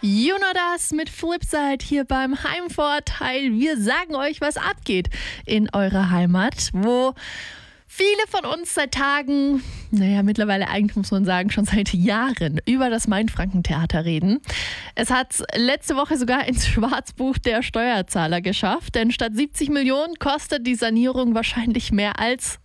You know das mit Flipside hier beim Heimvorteil. Wir sagen euch, was abgeht in eurer Heimat, wo viele von uns seit Tagen, mittlerweile eigentlich muss man sagen, schon seit Jahren über das Mainfranken-Theater reden. Es hat letzte Woche sogar ins Schwarzbuch der Steuerzahler geschafft, denn statt 70 Millionen kostet die Sanierung wahrscheinlich mehr als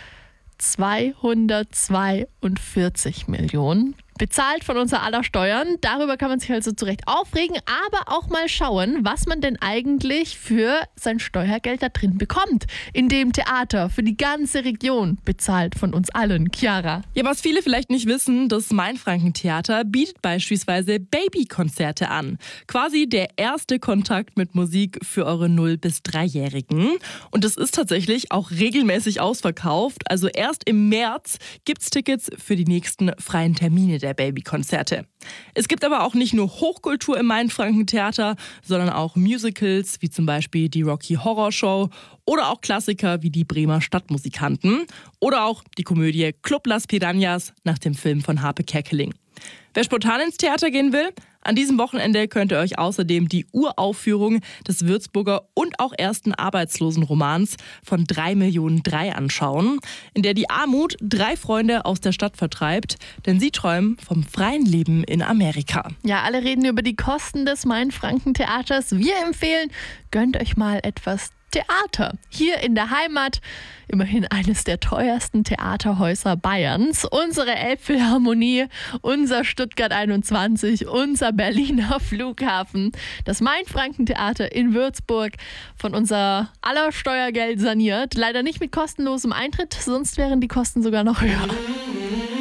242 Millionen. Bezahlt von unser aller Steuern. Darüber kann man sich also zu Recht aufregen, aber auch mal schauen, was man denn eigentlich für sein Steuergeld da drin bekommt. In dem Theater, für die ganze Region, bezahlt von uns allen. Chiara. Ja, was viele vielleicht nicht wissen, das Mainfranken-Theater bietet beispielsweise Babykonzerte an. Quasi der erste Kontakt mit Musik für eure 0- bis 3-Jährigen. Und das ist tatsächlich auch regelmäßig ausverkauft. Also erst im März gibt's Tickets für die nächsten freien Termine der Babykonzerte. Es gibt aber auch nicht nur Hochkultur im Mainfranken-Theater, sondern auch Musicals, wie zum Beispiel die Rocky Horror Show oder auch Klassiker wie die Bremer Stadtmusikanten oder auch die Komödie Club Las Piranhas nach dem Film von Harpe Kerkeling. Wer spontan ins Theater gehen will, an diesem Wochenende könnt ihr euch außerdem die Uraufführung des Würzburger und auch ersten Arbeitslosenromans von 3 Millionen 3 anschauen, in der die Armut 3 Freunde aus der Stadt vertreibt, denn sie träumen vom freien Leben in Amerika. Ja, alle reden über die Kosten des Mainfranken-Theaters. Wir empfehlen, gönnt euch mal etwas Theater. Hier in der Heimat, immerhin eines der teuersten Theaterhäuser Bayerns. Unsere Elbphilharmonie, unser Stuttgart 21, unser Berliner Flughafen, das Mainfranken-Theater in Würzburg, von unser aller Steuergeld saniert. Leider nicht mit kostenlosem Eintritt, sonst wären die Kosten sogar noch höher.